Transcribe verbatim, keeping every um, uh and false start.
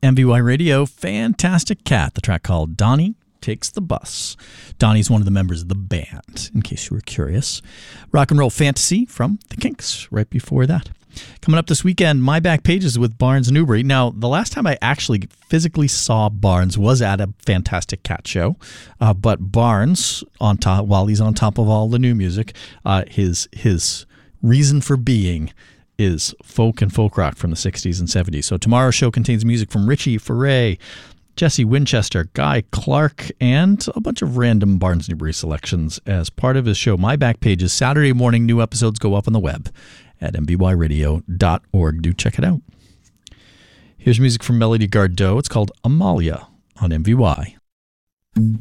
M V Y Radio, Fantastic Cat, the track called Donnie Takes the Bus. Donnie's one of the members of the band, in case you were curious. Rock and Roll Fantasy from The Kinks, right before that. Coming up this weekend, My Back Pages with Barnes Newbury. Now, the last time I actually physically saw Barnes was at a Fantastic Cat show, uh, but Barnes, on top, while he's on top of all the new music, uh, his his reason for being is folk and folk rock from the sixties and seventies. So tomorrow's show contains music from Richie Furay, Jesse Winchester, Guy Clark, and a bunch of random Barnes Newbury selections as part of his show. My Back Pages, Saturday morning. New episodes go up on the web at m b y radio dot org. Do check it out. Here's music from Melody Gardot. It's called Amalia on M V Y.